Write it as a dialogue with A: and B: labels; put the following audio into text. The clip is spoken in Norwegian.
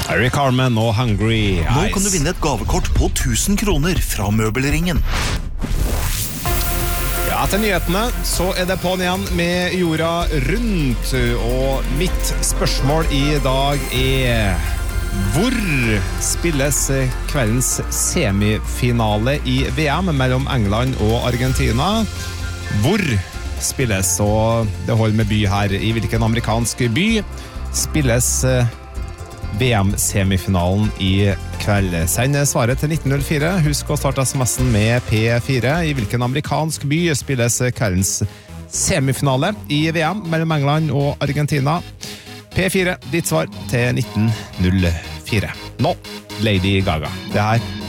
A: Harry Carmen og Hungry Eyes.
B: Nå kan du vinne et gavekort på 1000 kroner fra Møbelringen.
A: Ja, etter nyhetene så det på'n igjen med jorda rundt, og mitt spørsmål i dag hvor spilles kveldens semifinale i VM mellom England og Argentina? Hvor spilles, og det holder med by her, i hvilken amerikansk by spilles VM-semifinalen i kveld? Send svaret til 1904. Husk å starte sms'en med P4. I hvilken amerikansk by spilles kveldens semifinale i VM mellom England og Argentina? P4, ditt svar til 1904. Nå, Lady Gaga. Det her